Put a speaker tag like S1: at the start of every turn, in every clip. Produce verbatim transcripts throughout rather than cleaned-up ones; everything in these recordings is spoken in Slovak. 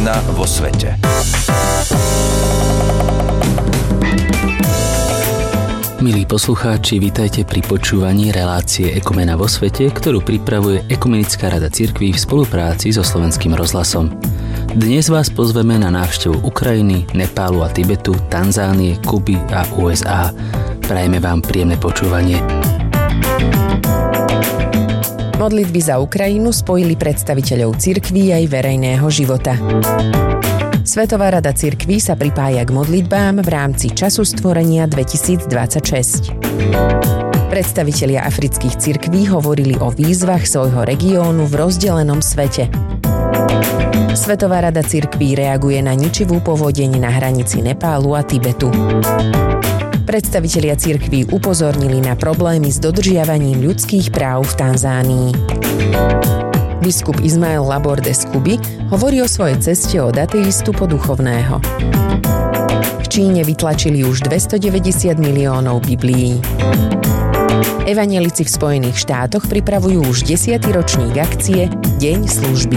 S1: Ekumena vo svete.
S2: Milí poslucháči, vitajte pri počúvaní relácie Ekumena vo svete, ktorú pripravuje Ekumenická rada cirkví v spolupráci so Slovenským rozhlasom. Dnes vás pozveme na návštevu Ukrajiny, Nepálu a Tibetu, Tanzánie, Kuby a ú es á. Prajeme vám príjemné počúvanie.
S3: Modlitby za Ukrajinu spojili predstaviteľov cirkví aj verejného života. Svetová rada cirkví sa pripája k modlitbám v rámci Času stvorenia dvetisícdvadsaťšesť. Predstavitelia afrických cirkví hovorili o výzvach svojho regiónu v rozdelenom svete. Svetová rada cirkví reaguje na ničivú povodeň na hranici Nepálu a Tibetu. Predstavitelia cirkví upozornili na problémy s dodržiavaním ľudských práv v Tanzánii. Biskup Ismael Laborde z Kuby hovorí o svojej ceste od ateistu po duchovného. V Číne vytlačili už dvestodeväťdesiat miliónov Biblií. Evanjelici v Spojených štátoch pripravujú už desiaty ročník akcie Deň služby.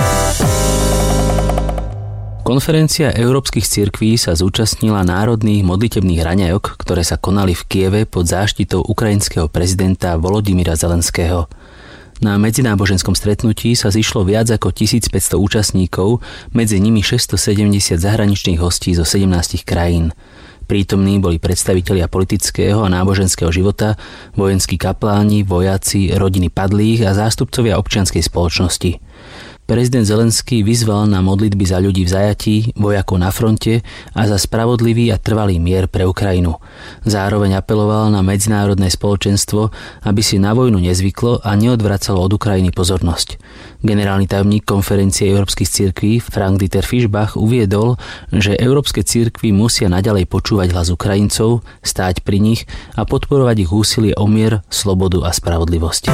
S2: Konferencia európskych cirkví sa zúčastnila národných modlitebných raňajok, ktoré sa konali v Kieve pod záštitou ukrajinského prezidenta Volodymyra Zelenského. Na medzináboženskom stretnutí sa zišlo viac ako tisícpäťsto účastníkov, medzi nimi šesťstosedemdesiat zahraničných hostí zo sedemnástich krajín. Prítomní boli predstavitelia politického a náboženského života, vojenskí kapláni, vojaci, rodiny padlých a zástupcovia občianskej spoločnosti. Prezident Zelenský vyzval na modlitby za ľudí v zajatí, vojakov na fronte a za spravodlivý a trvalý mier pre Ukrajinu. Zároveň apeloval na medzinárodné spoločenstvo, aby si na vojnu nezvyklo a neodvracalo od Ukrajiny pozornosť. Generálny tajomník konferencie európskych cirkví Frank-Dieter Fischbach uviedol, že európske cirkvi musia naďalej počúvať hlas Ukrajincov, stáť pri nich a podporovať ich úsilie o mier, slobodu a spravodlivosť.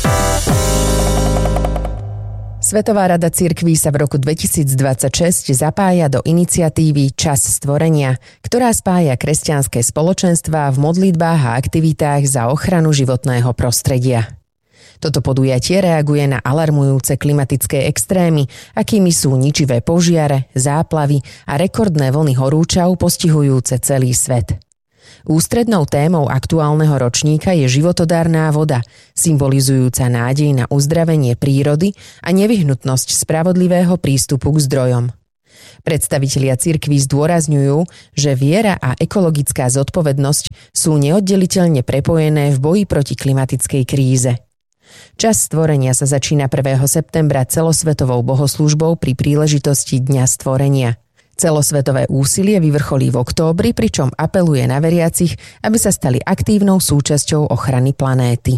S3: Svetová rada cirkví sa v roku dvetisícdvadsaťšesť zapája do iniciatívy Čas stvorenia, ktorá spája kresťanské spoločenstvá v modlitbách a aktivitách za ochranu životného prostredia. Toto podujatie reaguje na alarmujúce klimatické extrémy, akými sú ničivé požiare, záplavy a rekordné vlny horúčav postihujúce celý svet. Ústrednou témou aktuálneho ročníka je životodárna voda, symbolizujúca nádej na uzdravenie prírody a nevyhnutnosť spravodlivého prístupu k zdrojom. Predstavitelia cirkví zdôrazňujú, že viera a ekologická zodpovednosť sú neoddeliteľne prepojené v boji proti klimatickej kríze. Čas stvorenia sa začína prvého septembra celosvetovou bohoslúžbou pri príležitosti Dňa stvorenia. Celosvetové úsilie vyvrcholí v októbri, pričom apeluje na veriacich, aby sa stali aktívnou súčasťou ochrany planéty.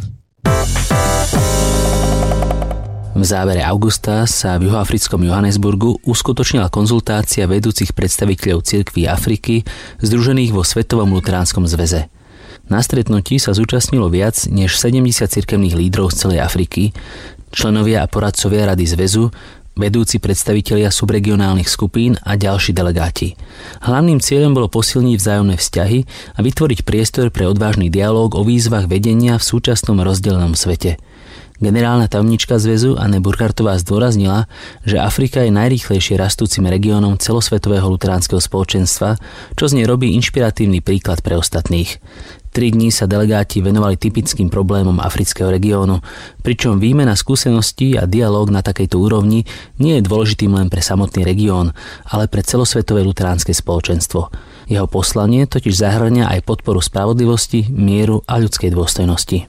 S2: V závere augusta sa v juhoafrickom Johannesburgu uskutočnila konzultácia vedúcich predstaviteľov cirkví Afriky združených vo Svetovom luteránskom zväze. Na stretnutí sa zúčastnilo viac než sedemdesiat cirkevných lídrov z celej Afriky, členovia a poradcovia Rady zväzu, vedúci predstavitelia subregionálnych skupín a ďalší delegáti. Hlavným cieľom bolo posilniť vzájomné vzťahy a vytvoriť priestor pre odvážny dialóg o výzvach vedenia v súčasnom rozdelenom svete. Generálna tajomníčka zväzu Anne Burkhartová zdôraznila, že Afrika je najrýchlejšie rastúcim regiónom celosvetového luteránskeho spoločenstva, čo z nej robí inšpiratívny príklad pre ostatných. Tri dní sa delegáti venovali typickým problémom afrického regiónu, pričom výmena skúseností a dialóg na takejto úrovni nie je dôležitým len pre samotný región, ale pre celosvetové luteránske spoločenstvo. Jeho poslanie totiž zahŕňa aj podporu spravodlivosti, mieru a ľudskej dôstojnosti.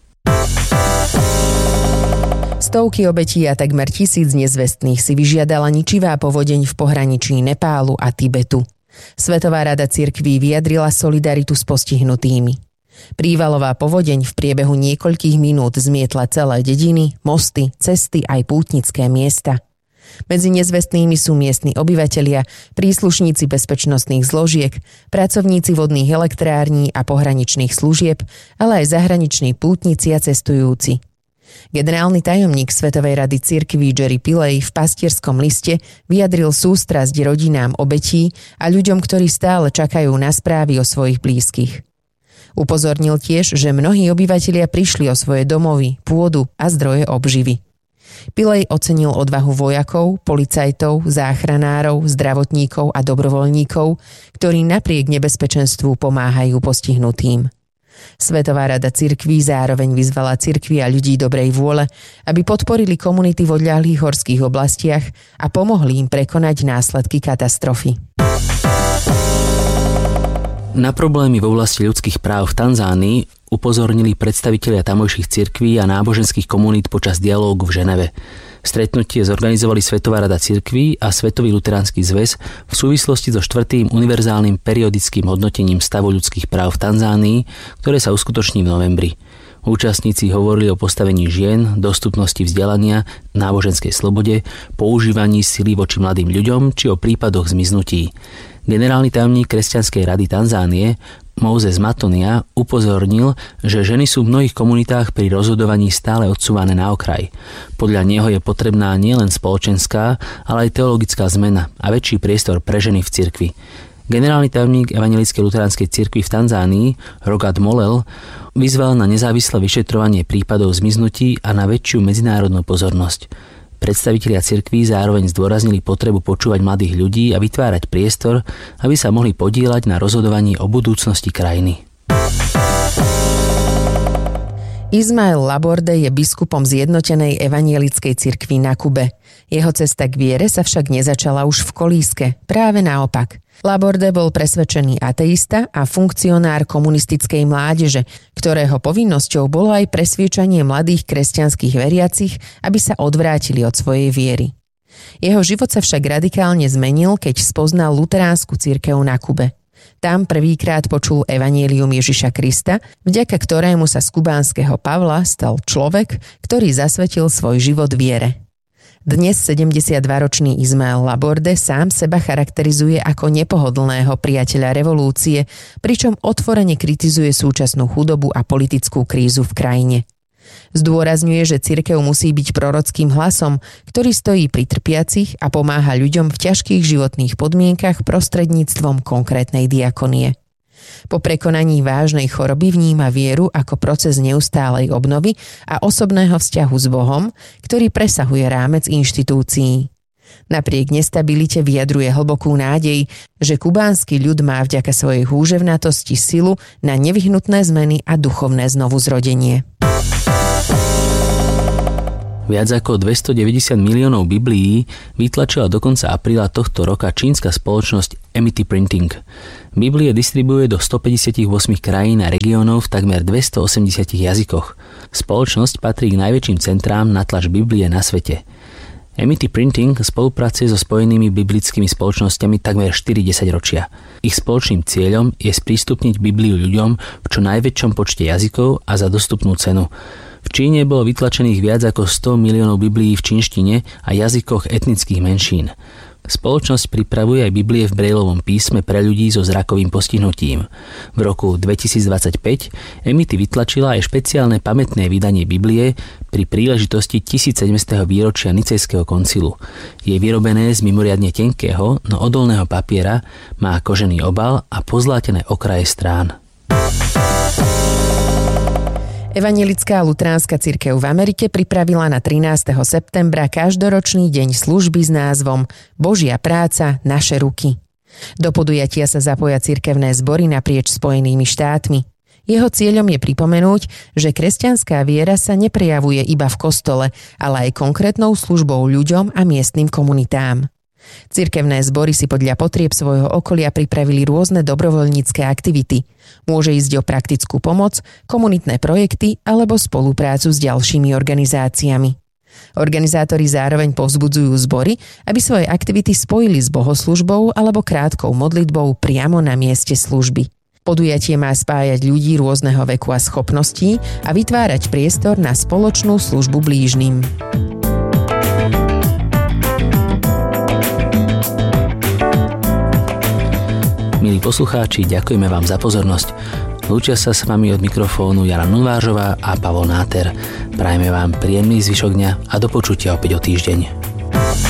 S3: Stovky obetí a takmer tisíc nezvestných si vyžiadala ničivá povodeň v pohraničí Nepálu a Tibetu. Svetová rada cirkví vyjadrila solidaritu s postihnutými. Prívalová povodeň v priebehu niekoľkých minút zmietla celé dediny, mosty, cesty aj pútnické miesta. Medzi nezvestnými sú miestni obyvatelia, príslušníci bezpečnostných zložiek, pracovníci vodných elektrární a pohraničných služieb, ale aj zahraniční pútnici a cestujúci. Generálny tajomník Svetovej rady cirkví Jerry Pillay v pastierskom liste vyjadril sústrasť rodinám obetí a ľuďom, ktorí stále čakajú na správy o svojich blízkych. Upozornil tiež, že mnohí obyvatelia prišli o svoje domovy, pôdu a zdroje obživy. Pilej ocenil odvahu vojakov, policajtov, záchranárov, zdravotníkov a dobrovoľníkov, ktorí napriek nebezpečenstvu pomáhajú postihnutým. Svetová rada cirkví zároveň vyzvala cirkvi a ľudí dobrej vôle, aby podporili komunity v odľahlých horských oblastiach a pomohli im prekonať následky katastrofy.
S2: Na problémy v oblasti ľudských práv v Tanzánii upozornili predstavitelia tamojších cirkví a náboženských komunít počas dialógu v Ženeve. Stretnutie zorganizovali Svetová rada cirkví a Svetový luteránsky zväz v súvislosti so štvrtým univerzálnym periodickým hodnotením stavu ľudských práv v Tanzánii, ktoré sa uskutoční v novembri. Účastníci hovorili o postavení žien, dostupnosti vzdelania, náboženskej slobode, používaní sily voči mladým ľuďom či o prípadoch zmiznutí. Generálny tajomník Kresťanskej rady Tanzánie Moses Matonia upozornil, že ženy sú v mnohých komunitách pri rozhodovaní stále odsúvané na okraj. Podľa neho je potrebná nielen spoločenská, ale aj teologická zmena a väčší priestor pre ženy v cirkvi. Generálny tajomník Evanjelickej luteránskej cirkvi v Tanzánii Rogat Molel vyzval na nezávislé vyšetrovanie prípadov zmiznutí a na väčšiu medzinárodnú pozornosť. Predstavitelia cirkví zároveň zdôraznili potrebu počúvať mladých ľudí a vytvárať priestor, aby sa mohli podieľať na rozhodovaní o budúcnosti krajiny.
S3: Ismael Laborde je biskupom zjednotenej evanjelickej cirkvi na Kube. Jeho cesta k viere sa však nezačala už v kolíske, práve naopak. Laborde bol presvedčený ateista a funkcionár komunistickej mládeže, ktorého povinnosťou bolo aj presviečanie mladých kresťanských veriacich, aby sa odvrátili od svojej viery. Jeho život sa však radikálne zmenil, keď spoznal luteránsku cirkev na Kube. Tam prvýkrát počul evanjelium Ježiša Krista, vďaka ktorému sa z kubánskeho Pavla stal človek, ktorý zasvetil svoj život viere. Dnes sedemdesiatdvaročný Ismael Laborde sám seba charakterizuje ako nepohodlného priateľa revolúcie, pričom otvorene kritizuje súčasnú chudobu a politickú krízu v krajine. Zdôrazňuje, že cirkev musí byť prorockým hlasom, ktorý stojí pri trpiacich a pomáha ľuďom v ťažkých životných podmienkach prostredníctvom konkrétnej diakonie. Po prekonaní vážnej choroby vníma vieru ako proces neustálej obnovy a osobného vzťahu s Bohom, ktorý presahuje rámec inštitúcií. Napriek nestabilite vyjadruje hlbokú nádej, že kubánsky ľud má vďaka svojej húževnatosti silu na nevyhnutné zmeny a duchovné znovuzrodenie.
S2: Viac ako dvestodeväťdesiat miliónov Biblií vytlačila do konca apríla tohto roka čínska spoločnosť Amity Printing. Biblie distribuuje do stopäťdesiatosem krajín a regiónov v takmer dvestoosemdesiat jazykoch. Spoločnosť patrí k najväčším centrám na tlač Biblie na svete. Amity Printing spolupracuje so spojenými biblickými spoločnosťami takmer štyri desaťročia. Ich spoločným cieľom je sprístupniť Bibliu ľuďom v čo najväčšom počte jazykov a za dostupnú cenu. V Číne bolo vytlačených viac ako sto miliónov Biblií v čínštine a jazykoch etnických menšín. Spoločnosť pripravuje aj Biblie v brejlovom písme pre ľudí so zrakovým postihnutím. V roku dvetisícdvadsaťpäť Amity vytlačila aj špeciálne pamätné vydanie Biblie pri príležitosti tisícsedemstého výročia Nicejského koncilu. Je vyrobené z mimoriadne tenkého, no odolného papiera, má kožený obal a pozlátené okraje strán.
S3: Evanjelická luteránska cirkev v Amerike pripravila na trinásteho septembra každoročný deň služby s názvom Božia práca, naše ruky. Do podujatia sa zapoja cirkevné zbory naprieč Spojenými štátmi. Jeho cieľom je pripomenúť, že kresťanská viera sa neprejavuje iba v kostole, ale aj konkrétnou službou ľuďom a miestnym komunitám. Cirkevné zbory si podľa potrieb svojho okolia pripravili rôzne dobrovoľnícke aktivity. Môže ísť o praktickú pomoc, komunitné projekty alebo spoluprácu s ďalšími organizáciami. Organizátori zároveň povzbudzujú zbory, aby svoje aktivity spojili s bohoslužbou alebo krátkou modlitbou priamo na mieste služby. Podujatie má spájať ľudí rôzneho veku a schopností a vytvárať priestor na spoločnú službu blížnym.
S2: Milí poslucháči, ďakujeme vám za pozornosť. Lúčia sa s vami od mikrofónu Jana Nulvářová a Pavol Náter. Prajeme vám príjemný zvyšok dňa a do počutia opäť o týždeň.